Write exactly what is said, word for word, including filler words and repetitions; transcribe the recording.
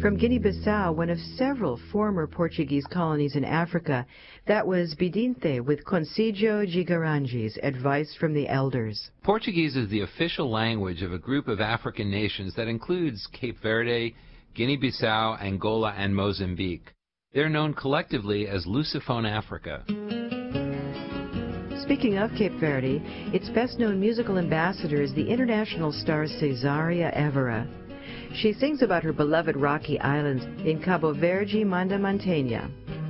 From Guinea-Bissau, one of several former Portuguese colonies in Africa, that was Bidinte with Conselho de Guimarães, advice from the elders. Portuguese is the official language of a group of African nations that includes Cape Verde, Guinea-Bissau, Angola, and Mozambique. They're known collectively as Lusophone Africa. Speaking of Cape Verde, its best-known musical ambassador is the international star Cesaria Evora. She sings about her beloved rocky islands in Cabo Verde, Mandamanteña.